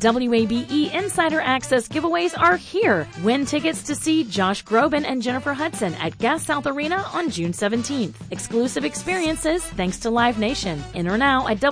WABE Insider Access giveaways are here. Win tickets to see Josh Groban and Jennifer Hudson at Gas South Arena on June 17th. Exclusive experiences thanks to Live Nation. Enter now at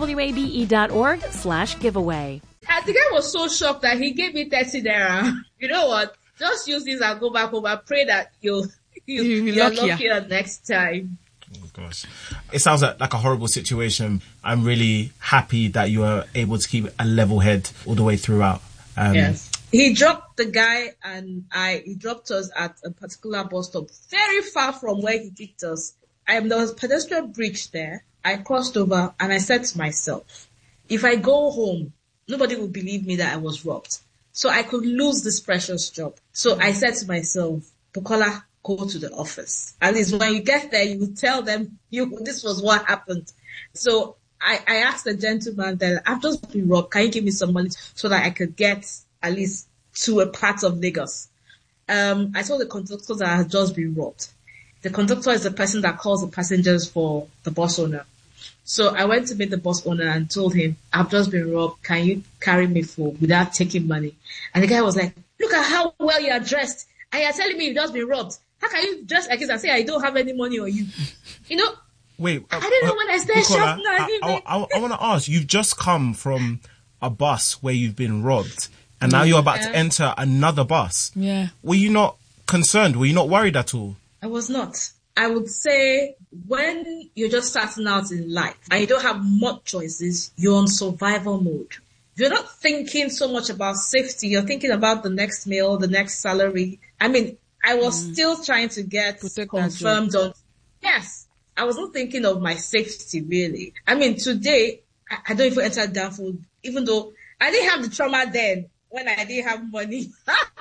wabe.org/giveaway. The guy was so shocked that he gave me 30 naira. You know what? Just use this and go back home and pray that you're luckier next time. Oh gosh. It sounds like a horrible situation. I'm really happy that you were able to keep a level head all the way throughout. Yes. He dropped the guy and he dropped us at a particular bus stop very far from where he picked us. There was a pedestrian bridge there. I crossed over and I said to myself, if I go home, nobody will believe me that I was robbed. So I could lose this precious job. So I said to myself, Bukola, go to the office. At least when you get there, you will tell them this was what happened. So I asked the gentleman that I've just been robbed. Can you give me some money so that I could get at least to a part of Lagos? I told the conductor that I had just been robbed. The conductor is the person that calls the passengers for the bus owner. So I went to meet the bus owner and told him, I've just been robbed. Can you carry me without taking money? And the guy was like, look at how well you are dressed. And you're telling me you've just been robbed. How can you dress like this and say I don't have any money on you? You know? Wait. I didn't know when I started shopping. I want to ask, you've just come from a bus where you've been robbed and now you're about to enter another bus. Yeah. Were you not concerned? Were you not worried at all? I was not. I would say when you're just starting out in life and you don't have much choices, you're on survival mode. You're not thinking so much about safety. You're thinking about the next meal, the next salary. I mean, I was still trying to get confirmed on. Yes, I wasn't thinking of my safety really. I mean, today, I don't even enter Danfood, even though I didn't have the trauma then when I didn't have money.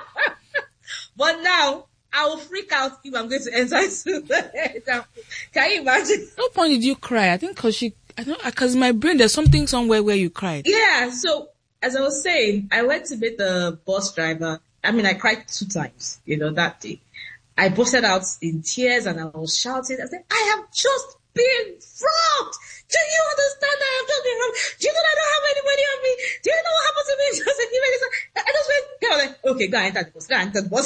But now, I will freak out if I'm going to enter Danfood. Can you imagine? No point did you cry? I think because my brain, there's something somewhere where you cried. Yeah, so as I was saying, I went to meet the bus driver. I mean, I cried 2 times, that day. I busted out in tears and I was shouting. I said, I have just been robbed. Do you understand that I have just been robbed? Do you know that I don't have any money on me? Do you know what happened to me just a few minutes ago? I just went, I was like, okay, go enter the bus.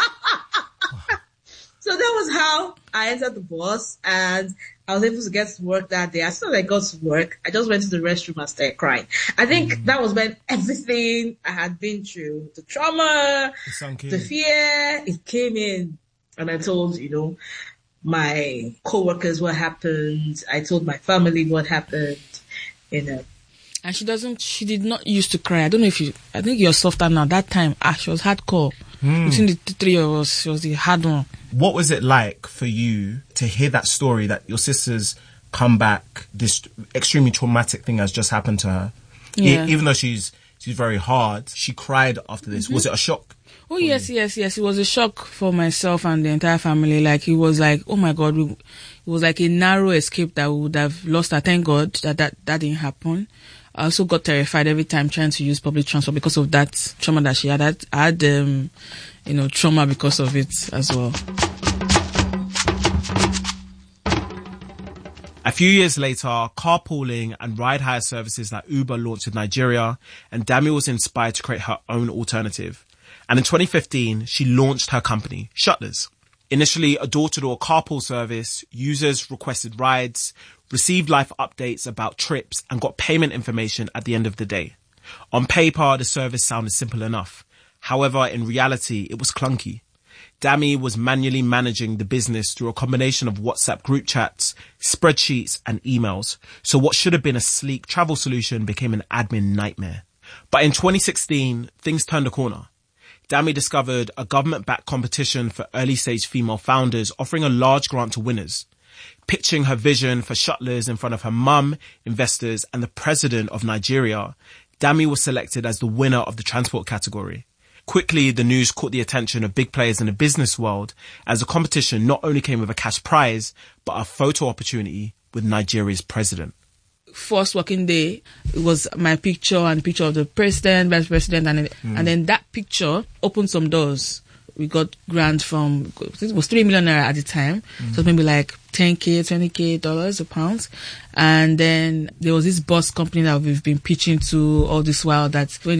So that was how I entered the bus and I was able to get to work that day. As soon as I got to work, I just went to the restroom and started crying. I think that was when everything I had been through, the trauma, the fear, it came in. And I told, my co-workers what happened. I told my family what happened, And she did not used to cry. I don't know I think you're softer now. That time, she was hardcore. Between the 3 of us, she was the hard one. What was it like for you to hear that story that your sister's come back, this extremely traumatic thing has just happened to her? Yeah. Even though she's very hard, she cried after this. Was it a shock? Oh, yes. It was a shock for myself and the entire family. Like, it was like, oh my God, it was like a narrow escape that we would have lost. Thank God that didn't happen. I also got terrified every time trying to use public transport because of that trauma that she had. I had, trauma because of it as well. A few years later, carpooling and ride-hire services like Uber launched in Nigeria, and Dami was inspired to create her own alternative. And in 2015, she launched her company, Shutlers. Initially a door-to-door carpool service, users requested rides, received life updates about trips, and got payment information at the end of the day. On paper, the service sounded simple enough. However, in reality, it was clunky. Dami was manually managing the business through a combination of WhatsApp group chats, spreadsheets, and emails. So what should have been a sleek travel solution became an admin nightmare. But in 2016, things turned a corner. Dami discovered a government-backed competition for early-stage female founders offering a large grant to winners. Pitching her vision for Shutlers in front of her mum, investors, and the president of Nigeria, Dami was selected as the winner of the transport category. Quickly, the news caught the attention of big players in the business world as the competition not only came with a cash prize, but a photo opportunity with Nigeria's president. First working day, it was my picture and picture of the president, vice president, and then that picture opened some doors. We got grants from, it was 3 million naira at the time, so maybe like $10K, $20K or pounds. And then there was this bus company that we've been pitching to all this while that when